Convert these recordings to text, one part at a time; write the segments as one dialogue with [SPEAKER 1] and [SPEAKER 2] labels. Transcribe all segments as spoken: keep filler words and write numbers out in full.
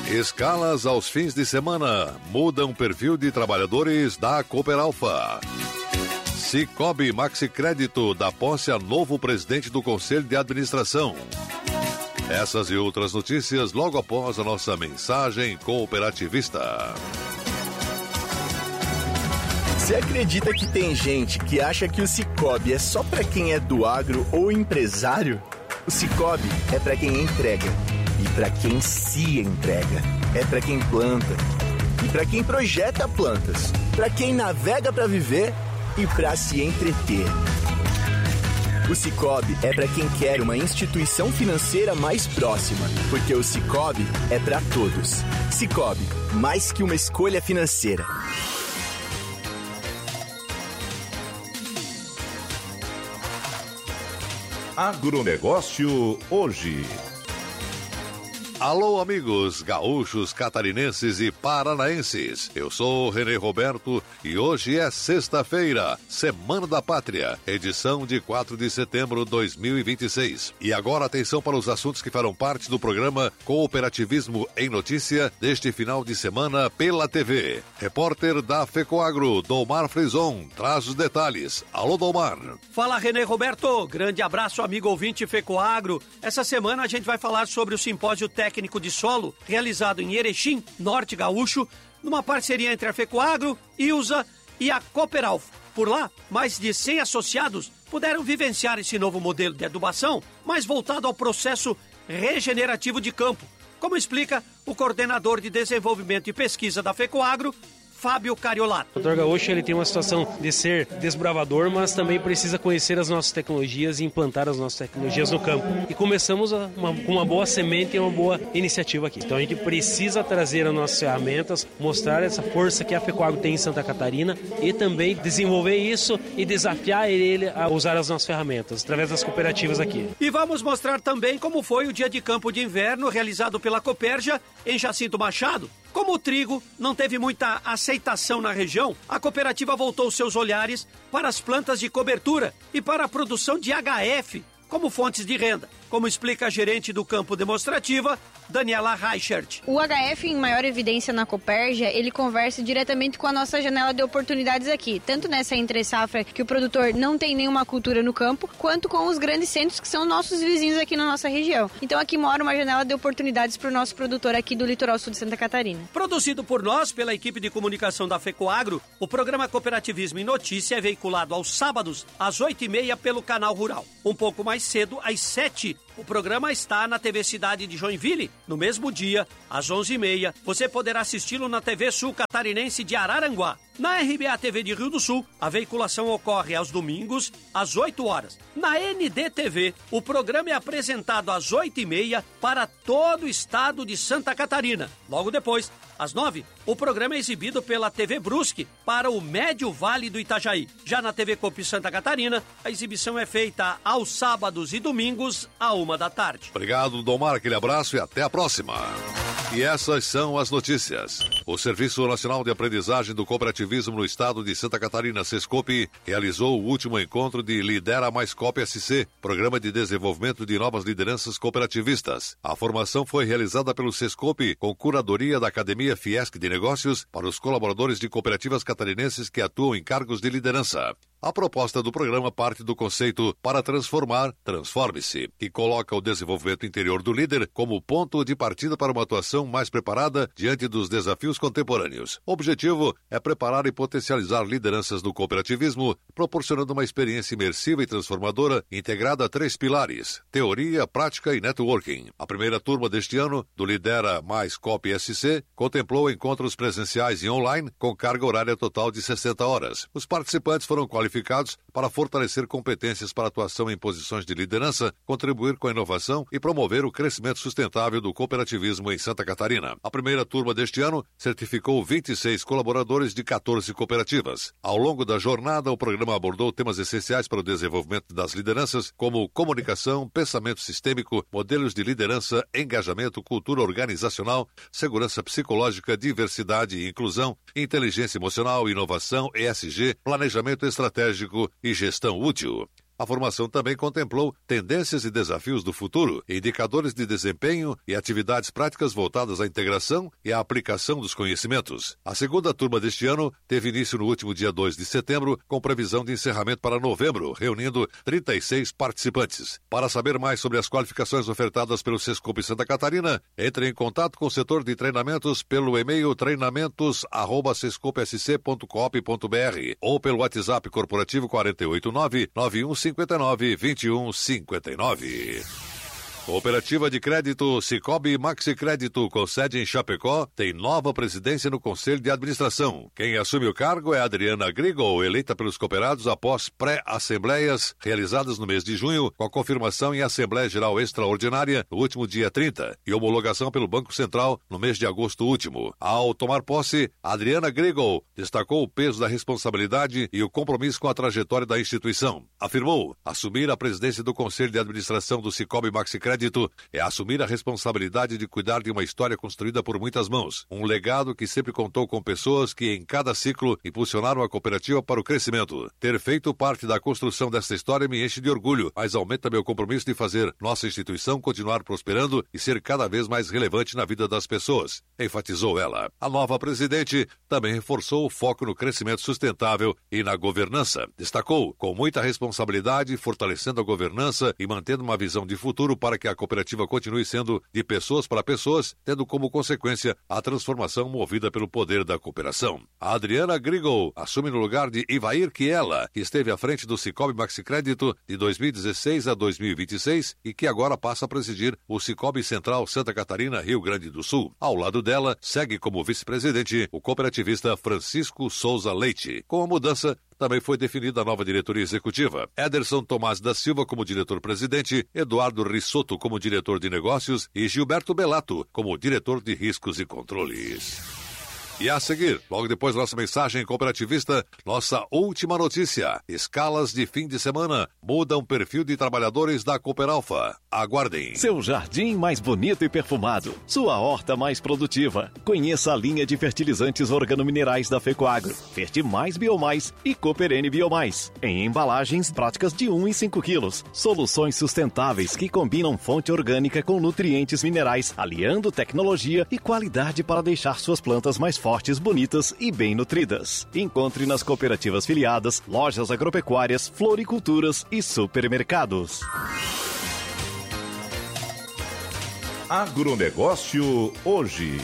[SPEAKER 1] Escalas aos fins de semana mudam o perfil de trabalhadores da Cooperalfa. Cicobi Maxicrédito dá posse a novo presidente do Conselho de Administração. Essas e outras notícias logo após a nossa mensagem cooperativista.
[SPEAKER 2] Você acredita que tem gente que acha que o Cicobi é só para quem é do agro ou empresário? O Cicobi é para quem entrega e para quem se entrega. É para quem planta e para quem projeta plantas. Para quem navega para viver e para se entreter. O Cicobi é para quem quer uma instituição financeira mais próxima, porque o Cicobi é para todos. Cicobi, mais que uma escolha financeira.
[SPEAKER 3] Agronegócio hoje.
[SPEAKER 1] Alô, amigos gaúchos, catarinenses e paranaenses. Eu sou Renê Roberto e hoje é sexta-feira, Semana da Pátria, edição de quatro de setembro de dois mil e vinte e seis. E agora atenção para os assuntos que farão parte do programa Cooperativismo em Notícia deste final de semana pela T V. Repórter da FECOAGRO, Domar Frison, traz os detalhes. Alô, Domar.
[SPEAKER 4] Fala, Renê Roberto. Grande abraço, amigo ouvinte FECOAGRO. Essa semana a gente vai falar sobre o simpósio técnico técnico de solo, realizado em Erechim, Norte Gaúcho, numa parceria entre a FECOAGRO, I U S A e a Cooperalfa. Por lá, mais de cem associados puderam vivenciar esse novo modelo de adubação, mais voltado ao processo regenerativo de campo, como explica o coordenador de desenvolvimento e pesquisa da FECOAGRO, Fábio Cariolato.
[SPEAKER 5] O produtor gaúcho ele tem uma situação de ser desbravador, mas também precisa conhecer as nossas tecnologias e implantar as nossas tecnologias no campo. E começamos com uma, uma boa semente e uma boa iniciativa aqui. Então a gente precisa trazer as nossas ferramentas, mostrar essa força que a FECOAGRO tem em Santa Catarina e também desenvolver isso e desafiar ele a usar as nossas ferramentas através das cooperativas aqui.
[SPEAKER 4] E vamos mostrar também como foi o dia de campo de inverno realizado pela Cooperja em Jacinto Machado. Como o trigo não teve muita aceitação na região, a cooperativa voltou seus olhares para as plantas de cobertura e para a produção de H F como fontes de renda, como explica a gerente do campo demonstrativa, Daniela Reichert.
[SPEAKER 6] O H F em maior evidência na Cooperja, ele conversa diretamente com a nossa janela de oportunidades aqui, tanto nessa entre-safra que o produtor não tem nenhuma cultura no campo, quanto com os grandes centros que são nossos vizinhos aqui na nossa região. Então aqui mora uma janela de oportunidades para o nosso produtor aqui do litoral sul de Santa Catarina.
[SPEAKER 4] Produzido por nós, pela equipe de comunicação da FECOAGRO, o programa Cooperativismo em Notícia é veiculado aos sábados, às oito e meia, pelo Canal Rural. Um pouco mais cedo, às sete, o programa está na T V Cidade de Joinville. No mesmo dia, às onze e meia, você poderá assisti-lo na T V Sul Catarinense de Araranguá. Na R B A T V de Rio do Sul, a veiculação ocorre aos domingos, às oito horas. Na N D T V, o programa é apresentado às oito e meia para todo o estado de Santa Catarina. Logo depois, às nove, o programa é exibido pela T V Brusque para o Médio Vale do Itajaí. Já na T V Copi Santa Catarina, a exibição é feita aos sábados e domingos, à uma da tarde.
[SPEAKER 1] Obrigado, Domar. Aquele abraço e até a próxima. E essas são as notícias. O Serviço Nacional de Aprendizagem do Cooperativismo no Estado de Santa Catarina, SESCOP, realizou o último encontro de Lidera Mais Coop S C, Programa de Desenvolvimento de Novas Lideranças Cooperativistas. A formação foi realizada pelo SESCOP com curadoria da Academia Fiesc de Negócios para os colaboradores de cooperativas catarinenses que atuam em cargos de liderança. A proposta do programa parte do conceito para transformar, transforme-se, que coloca o desenvolvimento interior do líder como ponto de partida para uma atuação mais preparada diante dos desafios contemporâneos. O objetivo é preparar e potencializar lideranças do cooperativismo, proporcionando uma experiência imersiva e transformadora integrada a três pilares: teoria, prática e networking. A primeira turma deste ano, do Lidera Mais Coop S C, contemplou encontros presenciais e online com carga horária total de sessenta horas. Os participantes foram qualificados para fortalecer competências para atuação em posições de liderança, contribuir com a inovação e promover o crescimento sustentável do cooperativismo em Santa Catarina. A primeira turma deste ano certificou vinte e seis colaboradores de quatorze cooperativas. Ao longo da jornada, o programa abordou temas essenciais para o desenvolvimento das lideranças, como comunicação, pensamento sistêmico, modelos de liderança, engajamento, cultura organizacional, segurança psicológica, diversidade e inclusão, inteligência emocional, inovação, E S G, planejamento estratégico e gestão útil. A formação também contemplou tendências e desafios do futuro, indicadores de desempenho e atividades práticas voltadas à integração e à aplicação dos conhecimentos. A segunda turma deste ano teve início no último dia dois de setembro, com previsão de encerramento para novembro, reunindo trinta e seis participantes. Para saber mais sobre as qualificações ofertadas pelo Sescope Santa Catarina, entre em contato com o setor de treinamentos pelo e-mail treinamentos arroba sescope s c ponto coop ponto b r ou pelo WhatsApp corporativo quatro oito nove, nove um cinco nove, dois um cinco nove. Cooperativa de Crédito Sicoob Maxi Crédito, com sede em Chapecó, tem nova presidência no Conselho de Administração. Quem assume o cargo é Adriana Grigol, eleita pelos cooperados após pré-assembleias realizadas no mês de junho, com a confirmação em Assembleia Geral Extraordinária no último dia trinta e homologação pelo Banco Central no mês de agosto último. Ao tomar posse, Adriana Grigol destacou o peso da responsabilidade e o compromisso com a trajetória da instituição. Afirmou assumir a presidência do Conselho de Administração do Sicoob Maxi Crédito é assumir a responsabilidade de cuidar de uma história construída por muitas mãos. Um legado que sempre contou com pessoas que, em cada ciclo, impulsionaram a cooperativa para o crescimento. Ter feito parte da construção desta história me enche de orgulho, mas aumenta meu compromisso de fazer nossa instituição continuar prosperando e ser cada vez mais relevante na vida das pessoas, enfatizou ela. A nova presidente também reforçou o foco no crescimento sustentável e na governança. Destacou, com muita responsabilidade, fortalecendo a governança e mantendo uma visão de futuro para que a cooperativa continue sendo de pessoas para pessoas, tendo como consequência a transformação movida pelo poder da cooperação. A Adriana Grigol assume no lugar de Ivair Kiela, que esteve à frente do Sicoob Maxi Crédito de dois mil e dezesseis a dois mil e vinte e seis e que agora passa a presidir o Sicoob Central Santa Catarina, Rio Grande do Sul. Ao lado dela, segue como vice-presidente o cooperativista Francisco Souza Leite. Com a mudança, também foi definida a nova diretoria executiva. Ederson Tomás da Silva como diretor-presidente, Eduardo Risotto como diretor de negócios e Gilberto Belato como diretor de riscos e controles. E a seguir, logo depois da nossa mensagem cooperativista, nossa última notícia. Escalas de fim de semana mudam o perfil de trabalhadores da Cooperalfa. Aguardem.
[SPEAKER 3] Seu jardim mais bonito e perfumado. Sua horta mais produtiva. Conheça a linha de fertilizantes organominerais da Fecoagro. Fertimais Biomais e Cooperene Biomais. Em embalagens práticas de um e cinco quilos. Soluções sustentáveis que combinam fonte orgânica com nutrientes minerais, aliando tecnologia e qualidade para deixar suas plantas mais fortes. fortes, bonitas e bem nutridas. Encontre nas cooperativas filiadas, lojas agropecuárias, floriculturas e supermercados.
[SPEAKER 7] Agronegócio hoje.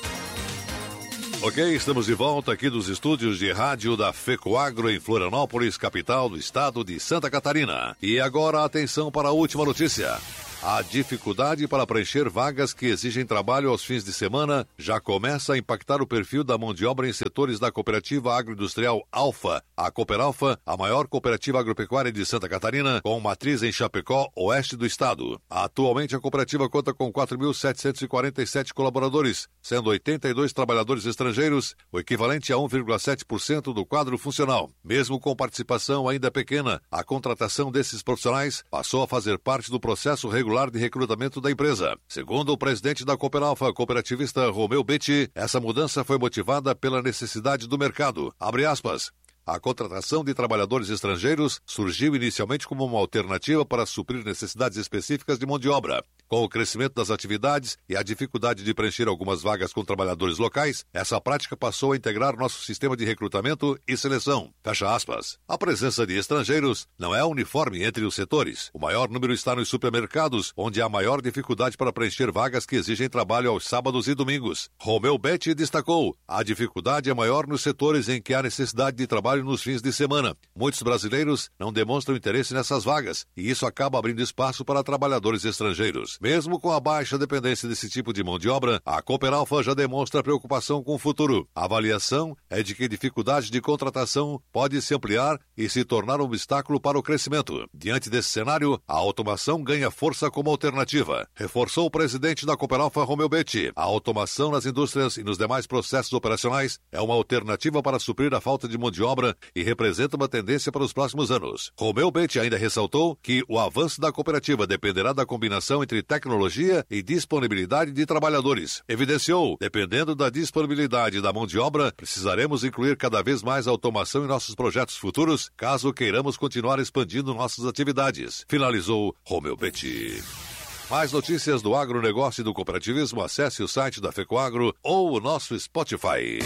[SPEAKER 1] Ok, estamos de volta aqui dos estúdios de rádio da Fecoagro em Florianópolis, capital do estado de Santa Catarina. E agora atenção para a última notícia. A dificuldade para preencher vagas que exigem trabalho aos fins de semana já começa a impactar o perfil da mão de obra em setores da cooperativa agroindustrial Alfa. A Cooperalfa, a maior cooperativa agropecuária de Santa Catarina, com matriz em Chapecó, oeste do estado. Atualmente, a cooperativa conta com quatro mil setecentos e quarenta e sete colaboradores, sendo oitenta e dois trabalhadores estrangeiros, o equivalente a um vírgula sete por cento do quadro funcional. Mesmo com participação ainda pequena, a contratação desses profissionais passou a fazer parte do processo regular de recrutamento da empresa. Segundo o presidente da Cooperalfa, cooperativista Romeu Betti, essa mudança foi motivada pela necessidade do mercado. Abre aspas. A contratação de trabalhadores estrangeiros surgiu inicialmente como uma alternativa para suprir necessidades específicas de mão de obra. Com o crescimento das atividades e a dificuldade de preencher algumas vagas com trabalhadores locais, essa prática passou a integrar nosso sistema de recrutamento e seleção. Fecha aspas. A presença de estrangeiros não é uniforme entre os setores. O maior número está nos supermercados, onde há maior dificuldade para preencher vagas que exigem trabalho aos sábados e domingos. Romeu Betti destacou: a dificuldade é maior nos setores em que há necessidade de trabalho nos fins de semana. Muitos brasileiros não demonstram interesse nessas vagas, e isso acaba abrindo espaço para trabalhadores estrangeiros. Mesmo com a baixa dependência desse tipo de mão de obra, a Cooperalfa já demonstra preocupação com o futuro. A avaliação é de que a dificuldade de contratação pode se ampliar e se tornar um obstáculo para o crescimento. Diante desse cenário, a automação ganha força como alternativa. Reforçou o presidente da Cooperalfa, Romeu Betti. A automação nas indústrias e nos demais processos operacionais é uma alternativa para suprir a falta de mão de obra obra e representa uma tendência para os próximos anos. Romeu Betti ainda ressaltou que o avanço da cooperativa dependerá da combinação entre tecnologia e disponibilidade de trabalhadores. Evidenciou, dependendo da disponibilidade da mão de obra, precisaremos incluir cada vez mais automação em nossos projetos futuros, caso queiramos continuar expandindo nossas atividades. Finalizou Romeu Betti. Mais notícias do agronegócio e do cooperativismo, acesse o site da FECOAGRO ou o nosso Spotify.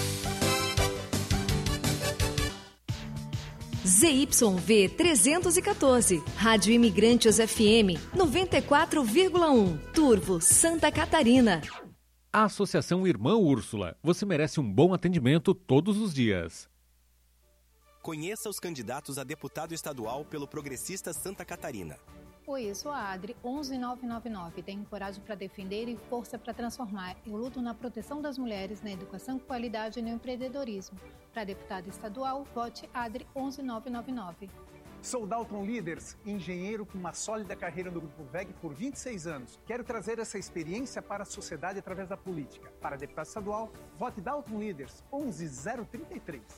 [SPEAKER 8] Z Y V trezentos e quatorze, Rádio Imigrantes F M noventa e quatro vírgula um, Turvo, Santa Catarina.
[SPEAKER 9] A Associação Irmã Úrsula, você merece um bom atendimento todos os dias.
[SPEAKER 10] Conheça os candidatos a deputado estadual pelo Progressista Santa Catarina.
[SPEAKER 11] Oi, eu sou a Adri, onze mil novecentos e noventa e nove. Tenho coragem para defender e força para transformar. Eu luto na proteção das mulheres, na educação com qualidade e no empreendedorismo. Para deputada estadual, vote Adri, onze mil novecentos e noventa e nove.
[SPEAKER 12] Sou Dalton Leaders, engenheiro com uma sólida carreira no Grupo V E G por vinte e seis anos. Quero trazer essa experiência para a sociedade através da política. Para deputado estadual, vote Dalton Leaders, onze mil trinta e três.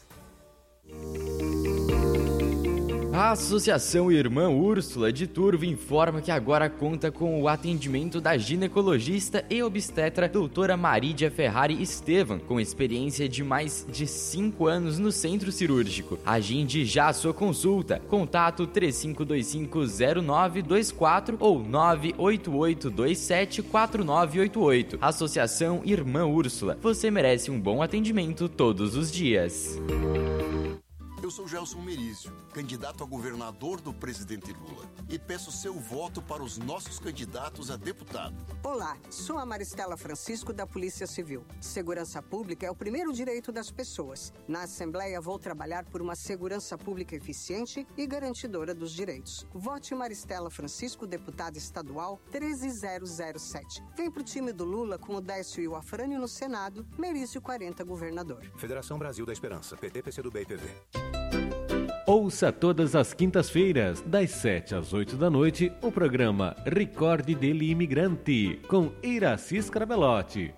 [SPEAKER 13] A Associação Irmã Úrsula de Turvo informa que agora conta com o atendimento da ginecologista e obstetra doutora Marídia Ferrari Estevam, com experiência de mais de cinco anos no centro cirúrgico. Agende já a sua consulta. Contato três cinco dois cinco zero nove dois quatro ou nove oito oito dois sete quatro nove oito oito. Associação Irmã Úrsula. Você merece um bom atendimento todos os dias.
[SPEAKER 14] Eu sou Gelson Merizio, candidato a governador do presidente Lula, e peço seu voto para os nossos candidatos a deputado.
[SPEAKER 15] Olá, sou a Maristela Francisco da Polícia Civil. Segurança pública é o primeiro direito das pessoas. Na Assembleia vou trabalhar por uma segurança pública eficiente e garantidora dos direitos. Vote Maristela Francisco, deputada estadual treze mil sete. Vem pro time do Lula com o Décio e o Afrânio no Senado, Merizio quarenta governador.
[SPEAKER 10] Federação Brasil da Esperança, P T, P C do B e P V.
[SPEAKER 9] Ouça todas as quintas-feiras, das sete às oito da noite, o programa Recorde dele Imigrante, com Iracy Scarabellotti.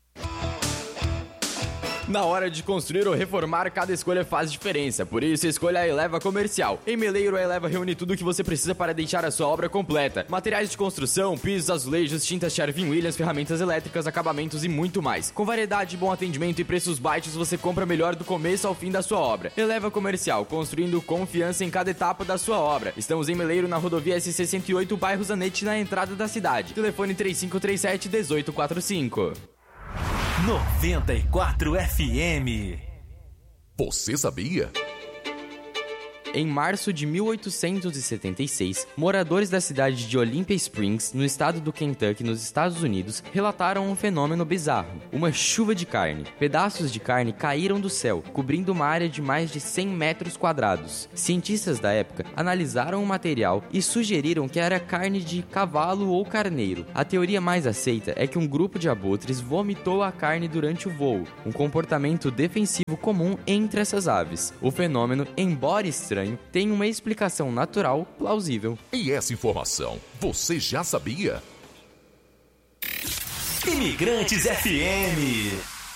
[SPEAKER 13] Na hora de construir ou reformar, cada escolha faz diferença. Por isso, escolha a Eleva Comercial. Em Meleiro, a Eleva reúne tudo o que você precisa para deixar a sua obra completa. Materiais de construção, pisos, azulejos, tintas Sherwin-Williams, ferramentas elétricas, acabamentos e muito mais. Com variedade, bom atendimento e preços baixos, você compra melhor do começo ao fim da sua obra. Eleva Comercial, construindo confiança em cada etapa da sua obra. Estamos em Meleiro, na rodovia S sessenta e oito, bairro Zanetti, na entrada da cidade. Telefone três cinco três sete, um oito quatro cinco.
[SPEAKER 16] noventa e quatro F M.
[SPEAKER 17] Você sabia?
[SPEAKER 13] Em março de mil oitocentos e setenta e seis, moradores da cidade de Olympia Springs, no estado do Kentucky, nos Estados Unidos, relataram um fenômeno bizarro: uma chuva de carne. Pedaços de carne caíram do céu, cobrindo uma área de mais de cem metros quadrados. Cientistas da época analisaram o material e sugeriram que era carne de cavalo ou carneiro. A teoria mais aceita é que um grupo de abutres vomitou a carne durante o voo, um comportamento defensivo comum entre essas aves. O fenômeno, embora estranho, tem uma explicação natural plausível.
[SPEAKER 17] E essa informação, você já sabia?
[SPEAKER 16] Imigrantes F M.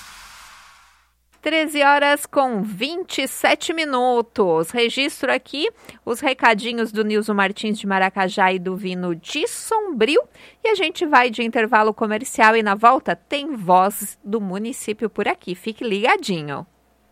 [SPEAKER 18] treze horas com vinte e sete minutos. Registro aqui os recadinhos do Nilson Martins de Maracajá e do Vino de Sombrio. E a gente vai de intervalo comercial e na volta tem voz do município por aqui. Fique ligadinho.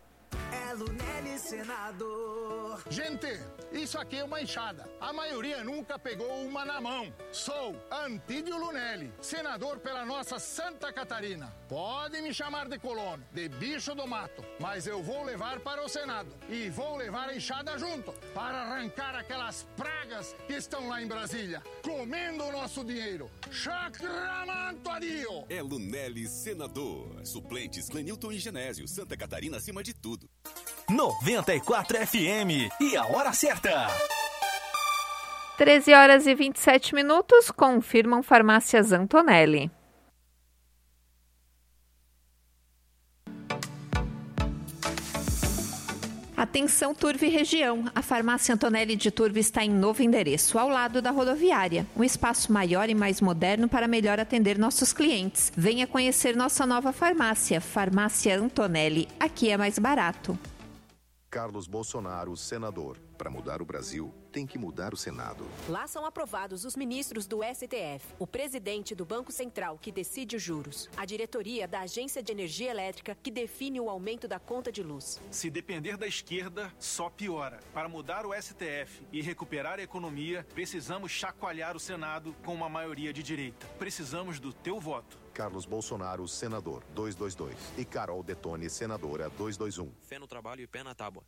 [SPEAKER 19] Gente, isso aqui é uma enxada. A maioria nunca pegou uma na mão. Sou Antídio Lunelli, senador pela nossa Santa Catarina. Pode me chamar de colono, de bicho do mato, mas eu vou levar para o Senado. E vou levar a enxada junto, para arrancar aquelas pragas que estão lá em Brasília, comendo o nosso dinheiro. Chacramanto adio!
[SPEAKER 20] É Lunelli, senador. Suplentes Clenilton e Genésio. Santa Catarina acima de tudo.
[SPEAKER 16] noventa e quatro F M. E a hora certa.
[SPEAKER 18] treze horas e vinte e sete minutos, confirmam Farmácias Antonelli. Atenção Turvo e região, a Farmácia Antonelli de Turvo está em novo endereço, ao lado da rodoviária. Um espaço maior e mais moderno para melhor atender nossos clientes. Venha conhecer nossa nova farmácia, Farmácia Antonelli. Aqui é mais barato.
[SPEAKER 7] Carlos Bolsonaro, senador.
[SPEAKER 21] Para mudar o Brasil, tem que mudar o Senado.
[SPEAKER 22] Lá são aprovados os ministros do S T F, o presidente do Banco Central, que decide os juros, a diretoria da Agência de Energia Elétrica, que define o aumento da conta de luz.
[SPEAKER 23] Se depender da esquerda, só piora. Para mudar o S T F e recuperar a economia, precisamos chacoalhar o Senado com uma maioria de direita. Precisamos do teu voto.
[SPEAKER 7] Carlos Bolsonaro, senador, duzentos e vinte e dois. E Carol Detone, senadora, duzentos e vinte e um.
[SPEAKER 24] Fé no trabalho e pé na tábua.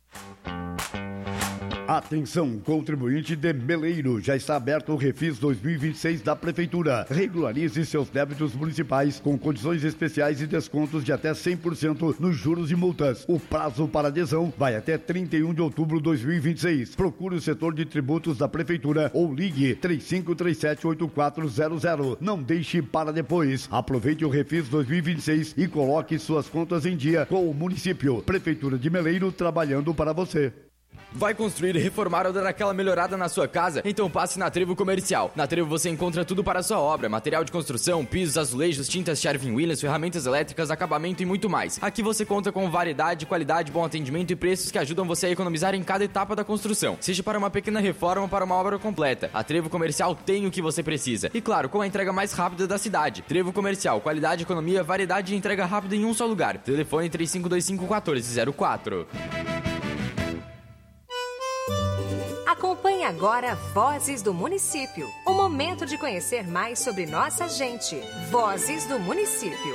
[SPEAKER 25] Atenção, contribuinte de Meleiro, já está aberto o Refis dois mil e vinte e seis da Prefeitura. Regularize seus débitos municipais com condições especiais e descontos de até cem por cento nos juros e multas. O prazo para adesão vai até trinta e um de outubro de dois mil e vinte e seis. Procure o setor de tributos da Prefeitura ou ligue três cinco três sete oito quatro zero zero. Não deixe para depois. Aproveite o Refis dois mil e vinte e seis e coloque suas contas em dia com o município. Prefeitura de Meleiro, trabalhando para você.
[SPEAKER 13] Vai construir, reformar ou dar aquela melhorada na sua casa? Então passe na Trevo Comercial. Na Trevo você encontra tudo para a sua obra: material de construção, pisos, azulejos, tintas Sherwin-Williams, ferramentas elétricas, acabamento e muito mais. Aqui você conta com variedade, qualidade, bom atendimento e preços que ajudam você a economizar em cada etapa da construção, seja para uma pequena reforma ou para uma obra completa. A Trevo Comercial tem o que você precisa. E claro, com a entrega mais rápida da cidade. Trevo Comercial, qualidade, economia, variedade e entrega rápida em um só lugar. Telefone três cinco dois cinco, um quatro zero quatro.
[SPEAKER 22] Acompanhe agora Vozes do Município, o momento de conhecer mais sobre nossa gente. Vozes do Município.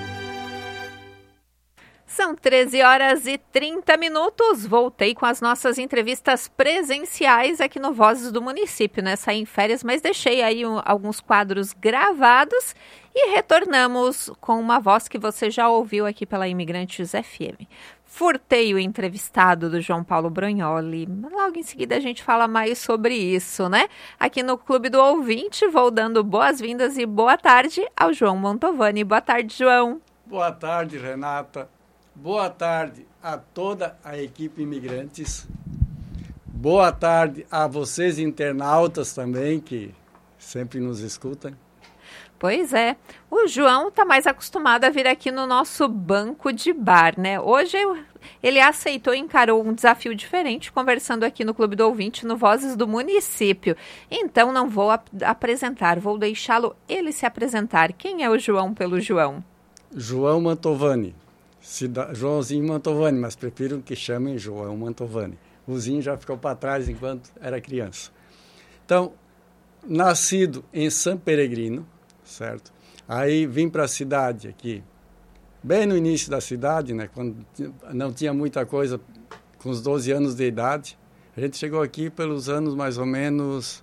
[SPEAKER 18] São treze horas e trinta minutos. Voltei com as nossas entrevistas presenciais aqui no Vozes do Município, né? Saí em férias, mas deixei aí um, alguns quadros gravados e retornamos com uma voz que você já ouviu aqui pela Imigrantes F M. Furtei o entrevistado do João Paulo Brognoli. Logo em seguida a gente fala mais sobre isso, né? Aqui no Clube do Ouvinte, vou dando boas-vindas e boa tarde ao João Mantovani. Boa tarde, João.
[SPEAKER 26] Boa tarde, Renata. Boa tarde a toda a equipe Imigrantes. Boa tarde a vocês internautas também, que sempre nos escutam.
[SPEAKER 18] Pois é, o João está mais acostumado a vir aqui no nosso banco de bar, né? Hoje ele aceitou e encarou um desafio diferente, conversando aqui no Clube do Ouvinte, no Vozes do Município. Então não vou ap- apresentar, vou deixá-lo ele se apresentar. Quem é o João pelo João?
[SPEAKER 26] João Mantovani, Cida- Joãozinho Mantovani, mas prefiro que chamem João Mantovani. O Zinho já ficou para trás enquanto era criança. Então, nascido em São Peregrino, certo? Aí vim para a cidade aqui, bem no início da cidade, né? Quando não tinha muita coisa, com os doze anos de idade. A gente chegou aqui pelos anos mais ou menos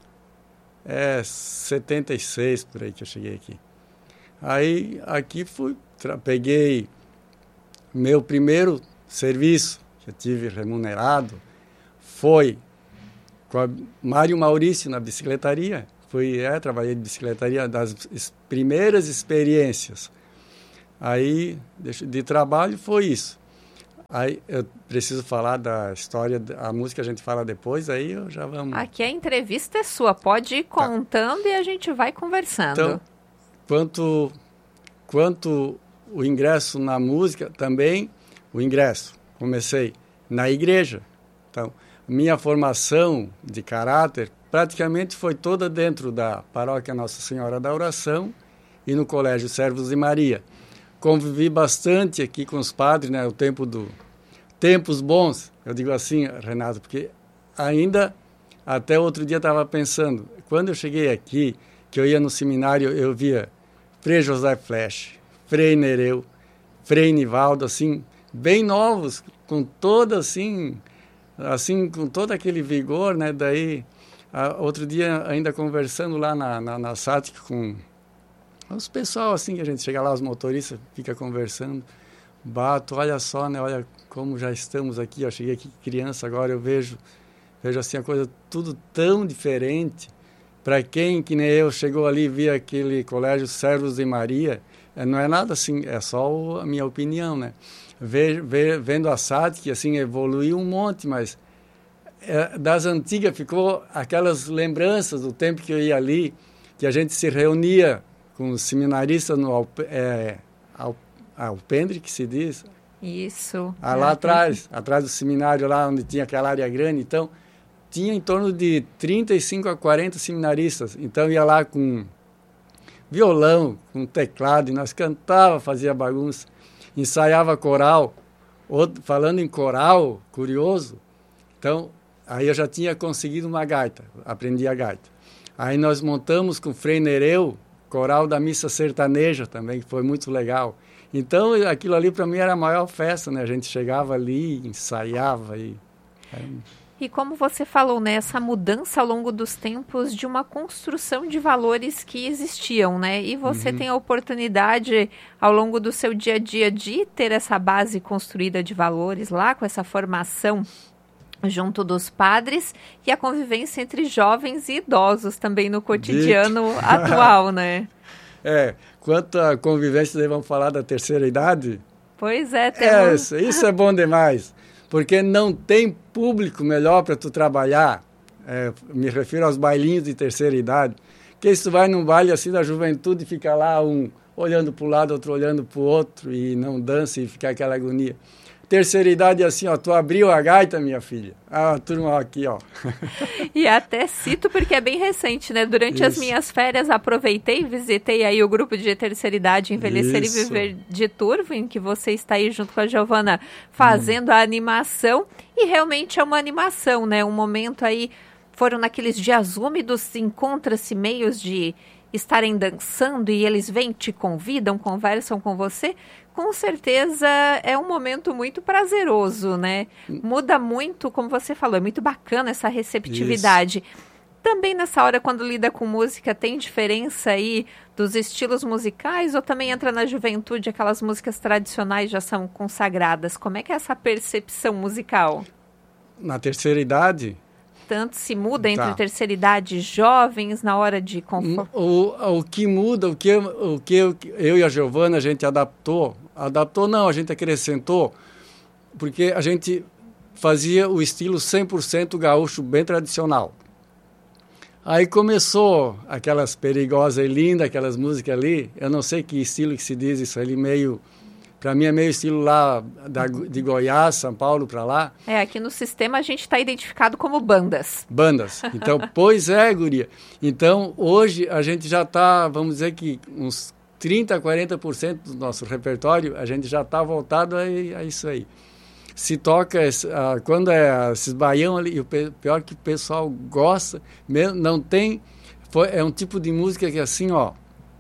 [SPEAKER 26] é, setenta e seis, por aí que eu cheguei aqui. Aí aqui fui, tra- peguei meu primeiro serviço que eu tive remunerado, foi com a Mário Maurício na bicicletaria. Fui, é, trabalhei de bicicletaria, das es- primeiras experiências. Aí, de, de trabalho, foi isso. Aí, eu preciso falar da história, a música a gente fala depois, aí eu já vamos...
[SPEAKER 18] Aqui a entrevista é sua, pode ir contando tá. E a gente vai conversando.
[SPEAKER 26] Então, quanto, quanto o ingresso na música, também o ingresso. Comecei na igreja. Então, minha formação de caráter praticamente foi toda dentro da paróquia Nossa Senhora da Oração e no Colégio Servos de Maria. Convivi bastante aqui com os padres, né, o tempo do tempos bons, eu digo assim, Renato, porque ainda até outro dia estava pensando, quando eu cheguei aqui, que eu ia no seminário, eu via Frei José Flesch, Frei Nereu, Frei Nivaldo, assim, bem novos, com toda assim, assim, com todo aquele vigor, né, daí... Uh, outro dia, ainda conversando lá na, na, na S A T com os pessoal, assim, que a gente chega lá, os motoristas, fica conversando, bato, olha só, né, olha como já estamos aqui, eu cheguei aqui criança, agora eu vejo, vejo assim, a coisa tudo tão diferente. Para quem, que nem eu, chegou ali e via aquele colégio Servos de Maria, é, não é nada assim, é só o, a minha opinião, né. Ve, ve, vendo a S A T, que assim, evoluiu um monte, mas... É, das antigas ficou aquelas lembranças do tempo que eu ia ali, que a gente se reunia com os seminaristas no é, alpendre, que se diz,
[SPEAKER 18] Isso.
[SPEAKER 26] Ah, lá atrás, atrás do seminário, lá onde tinha aquela área grande, então, tinha em torno de trinta e cinco a quarenta seminaristas. Então, ia lá com violão, com teclado, e nós cantava, fazia bagunça, ensaiava coral. Outro, falando em coral, curioso, então, aí eu já tinha conseguido uma gaita, aprendi a gaita. Aí nós montamos com o Frei Nereu, coral da missa sertaneja também, que foi muito legal. Então, aquilo ali para mim era a maior festa, né? A gente chegava ali, ensaiava e...
[SPEAKER 18] E como você falou, né, essa mudança ao longo dos tempos de uma construção de valores que existiam, né? E você uhum. tem a oportunidade, ao longo do seu dia a dia, de ter essa base construída de valores lá, com essa formação junto dos padres e a convivência entre jovens e idosos também no cotidiano Dick. atual, né?
[SPEAKER 26] É, quanto à convivência, vamos falar da terceira idade?
[SPEAKER 18] Pois é. Temos...
[SPEAKER 26] É, isso é bom demais. Porque não tem público melhor para tu trabalhar, é, me refiro aos bailinhos de terceira idade, que se tu vai num baile assim da juventude, fica lá um olhando para um lado, outro olhando para o outro, e não dança e fica aquela agonia. Terceira idade é assim, ó, tu abriu a gaita, minha filha. Ah, a turma aqui, ó.
[SPEAKER 18] E até cito porque é bem recente, né? Durante Isso. as minhas férias aproveitei e visitei aí o grupo de terceira idade Envelhecer Isso. e Viver de Turvo, em que você está aí junto com a Giovana fazendo hum. a animação. E realmente é uma animação, né? Um momento aí, foram naqueles dias úmidos, encontra-se meios de estarem dançando e eles vêm, te convidam, conversam com você. Com certeza é um momento muito prazeroso, né? Muda muito, como você falou, é muito bacana essa receptividade. Isso. Também nessa hora, quando lida com música, tem diferença aí dos estilos musicais ou também entra na juventude, aquelas músicas tradicionais já são consagradas? Como é que é essa percepção musical?
[SPEAKER 26] Na terceira idade...
[SPEAKER 18] Tanto se muda entre
[SPEAKER 26] tá.
[SPEAKER 18] terceira idade e jovens na hora de conforto?
[SPEAKER 26] O, o que muda, o que, o que eu, eu e a Giovana, a gente adaptou, adaptou não, a gente acrescentou, porque a gente fazia o estilo cem por cento gaúcho, bem tradicional. Aí começou aquelas perigosas e lindas, aquelas músicas ali, eu não sei que estilo que se diz isso ali, meio... Para mim é meio estilo lá da, de Goiás, São Paulo, para lá.
[SPEAKER 18] É, aqui no sistema a gente está identificado como bandas.
[SPEAKER 26] Bandas. Então, pois é, guria. Então, hoje a gente já está, vamos dizer que uns trinta, quarenta por cento do nosso repertório, a gente já está voltado a, a isso aí. Se toca, uh, quando é esses baião ali, e o pior que o pessoal gosta, não tem, foi, é um tipo de música que assim, ó,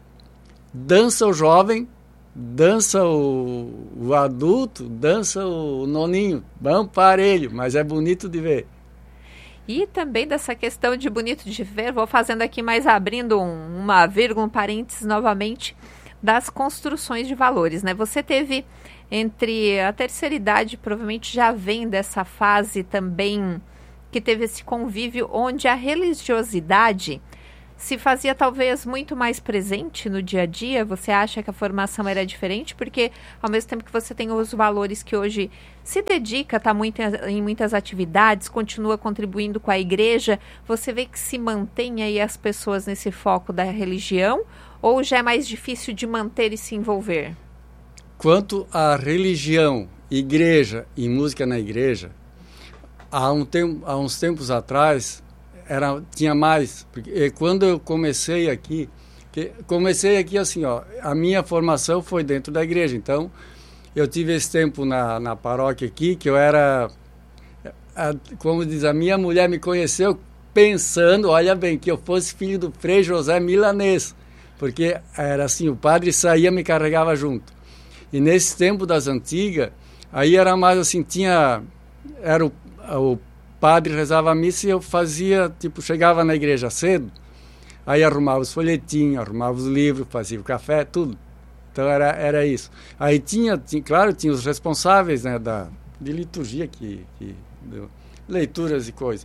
[SPEAKER 26] dança o jovem, dança o, o adulto, dança o noninho, bom parelho, mas é bonito de ver.
[SPEAKER 18] E também dessa questão de bonito de ver, vou fazendo aqui mais abrindo um, uma vírgula, um parênteses novamente, das construções de valores, né? Você teve entre a terceira idade, provavelmente já vem dessa fase também, que teve esse convívio onde a religiosidade se fazia talvez muito mais presente no dia a dia. Você acha que a formação era diferente? Porque ao mesmo tempo que você tem os valores que hoje se dedica, está muito em muitas atividades, continua contribuindo com a igreja, você vê que se mantém aí as pessoas nesse foco da religião ou já é mais difícil de manter e se envolver?
[SPEAKER 26] Quanto à religião, igreja e música na igreja, há, um tempo, há uns tempos atrás... Era, tinha mais, porque quando eu comecei aqui, que, comecei aqui assim, ó, a minha formação foi dentro da igreja, então eu tive esse tempo na, na paróquia aqui, que eu era, a, como diz, a minha mulher me conheceu pensando, olha bem, que eu fosse filho do Frei José Milanês, porque era assim, o padre saía, me carregava junto. E nesse tempo das antigas, aí era mais assim, tinha, era o, o padre rezava a missa e eu fazia, tipo, chegava na igreja cedo, aí arrumava os folhetinhos, arrumava os livros, fazia o café, tudo. Então era, era isso. Aí tinha, tinha, claro, tinha os responsáveis, né, da, de liturgia, que, que, de leituras e coisas.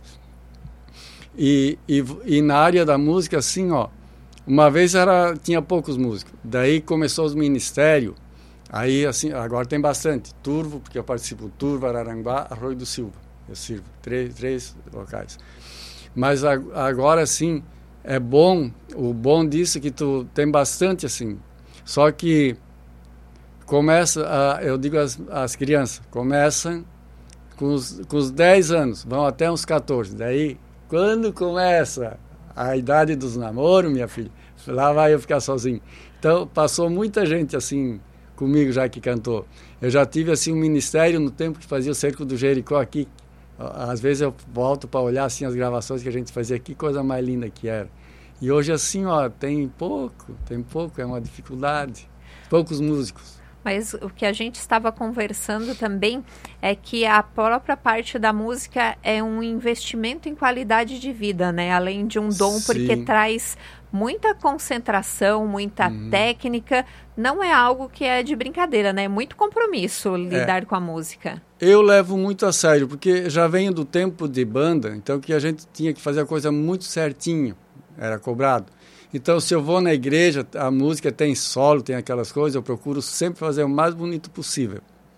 [SPEAKER 26] E, e, e na área da música, assim, ó, uma vez era, tinha poucos músicos, daí começou os ministérios, aí assim, agora tem bastante, Turvo, porque eu participo, Turvo, Araranguá, Arroio do Silva. Eu sirvo, três, três locais. Mas a, agora, sim, é bom, o bom disso é que tu tem bastante, assim. Só que, começa, a, eu digo às, às crianças, começam com os, com os dez anos, vão até uns catorze. Daí, quando começa a idade dos namoros, minha filha, lá vai eu ficar sozinho. Então, passou muita gente assim comigo já que cantou. Eu já tive assim um ministério no tempo que fazia o Cerco do Jericó aqui. Às vezes eu volto para olhar assim as gravações que a gente fazia, que coisa mais linda que era. E hoje assim, ó, tem pouco, tem pouco, é uma dificuldade. Poucos músicos.
[SPEAKER 18] Mas o que a gente estava conversando também é que a própria parte da música é um investimento em qualidade de vida, né? Além de um dom,
[SPEAKER 26] Sim.
[SPEAKER 18] porque traz muita concentração, muita
[SPEAKER 26] Uhum.
[SPEAKER 18] técnica. Não é algo que é de brincadeira, né? É muito compromisso lidar
[SPEAKER 26] É.
[SPEAKER 18] com a música.
[SPEAKER 26] Eu levo muito a sério, porque já venho do tempo de banda, então que a gente tinha que fazer a coisa muito certinho, era cobrado. Então, se eu vou na igreja, a música tem solo, tem aquelas coisas, eu procuro sempre fazer o mais bonito possível.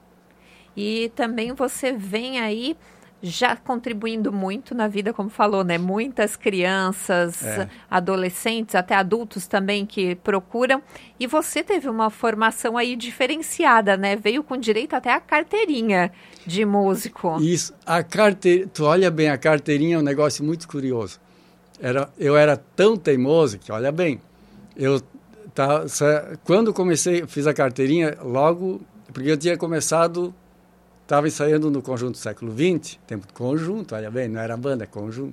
[SPEAKER 18] E também você vem aí já contribuindo muito na vida, como falou, né? Muitas crianças,
[SPEAKER 26] É.
[SPEAKER 18] adolescentes, até adultos também que procuram. E você teve uma formação aí diferenciada, né? Veio com direito até a carteirinha de músico.
[SPEAKER 26] Isso, a carteira, tu olha bem, a carteirinha é um negócio muito curioso. Era, eu era tão teimoso que, olha bem, eu tá, quando comecei, fiz a carteirinha, logo, porque eu tinha começado, estava ensaiando no Conjunto Século vinte, tempo de conjunto, olha bem, não era banda, é conjunto.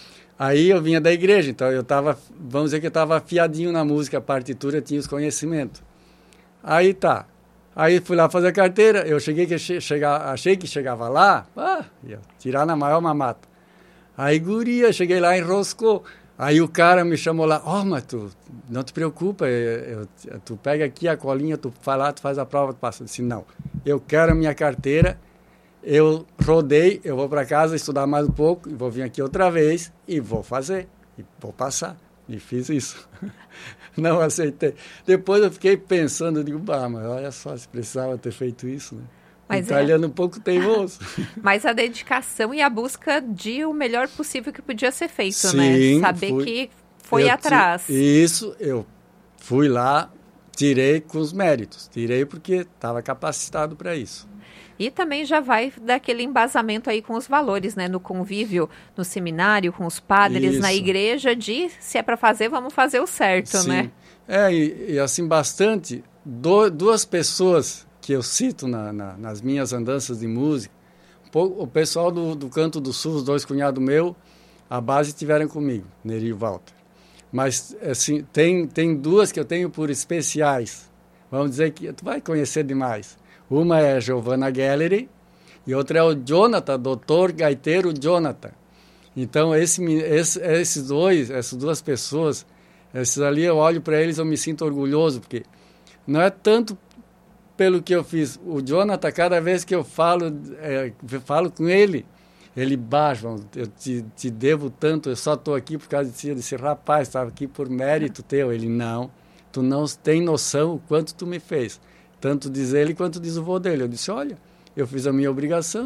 [SPEAKER 26] Aí eu vinha da igreja, então eu estava, vamos dizer que eu estava afiadinho na música, a partitura, tinha os conhecimentos. Aí tá, aí fui lá fazer a carteira, eu cheguei que che, chega, achei que chegava lá, ah, ia tirar na maior mamata. Aí, guria, cheguei lá, enroscou. Aí o cara me chamou lá, ó, oh, mas tu não te preocupa, eu, eu, tu pega aqui a colinha, tu vai lá, tu faz a prova, tu passa. Eu disse, não, eu quero a minha carteira, eu rodei, eu vou para casa estudar mais um pouco, e vou vir aqui outra vez e vou fazer, e vou passar. E fiz isso. Não aceitei. Depois eu fiquei pensando, eu digo, bah, mas olha só, se precisava ter feito isso, né?
[SPEAKER 18] Mas
[SPEAKER 26] Italiano
[SPEAKER 18] é.
[SPEAKER 26] um pouco teimoso.
[SPEAKER 18] Mas a dedicação e a busca de o melhor possível que podia ser feito,
[SPEAKER 26] Sim,
[SPEAKER 18] né? Saber
[SPEAKER 26] fui,
[SPEAKER 18] que foi atrás.
[SPEAKER 26] Ti, isso, eu fui lá, tirei com os méritos. Tirei porque estava capacitado para isso.
[SPEAKER 18] E também já vai daquele embasamento aí com os valores, né? No convívio, no seminário, com os padres,
[SPEAKER 26] isso.
[SPEAKER 18] na igreja, de se é para fazer, vamos fazer o certo,
[SPEAKER 26] Sim.
[SPEAKER 18] né?
[SPEAKER 26] É, e, e assim, bastante, do, duas pessoas que eu cito na, na, nas minhas andanças de música, o pessoal do, do Canto do Sul, os dois cunhados meus, a base estiveram comigo, Neri e Walter. Mas, assim, tem, tem duas que eu tenho por especiais. Vamos dizer que tu vai conhecer demais. Uma é a Giovanna Gallery e outra é o Jonathan, doutor gaiteiro Jonathan. Então, esse, esse, esses dois, essas duas pessoas, esses ali eu olho para eles, eu me sinto orgulhoso, porque não é tanto pelo que eu fiz. O Jonathan, cada vez que eu falo, é, falo com ele, ele, bah, João, eu te, te devo tanto, eu só estou aqui por causa de ti. Eu disse, rapaz, estava aqui por mérito teu. Ele, não, tu não tem noção o quanto tu me fez. Tanto diz ele quanto diz o vô dele. Eu disse, olha, eu fiz a minha obrigação